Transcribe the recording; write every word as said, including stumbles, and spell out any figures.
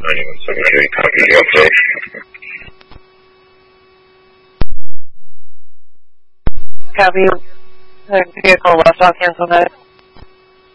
ninety-one seventy-three, copy the update. Copy. The vehicle left off cancel that.